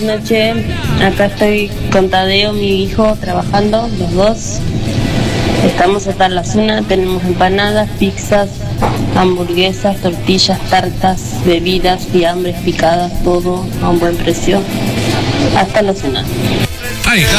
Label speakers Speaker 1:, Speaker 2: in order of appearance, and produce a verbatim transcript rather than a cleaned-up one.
Speaker 1: noches. Acá estoy con Tadeo, mi hijo, trabajando, los dos. Estamos hasta las una, tenemos empanadas, pizzas, hamburguesas, tortillas, tartas, bebidas, fiambres, picadas, todo a un buen precio. Hasta las una.
Speaker 2: Ahí está.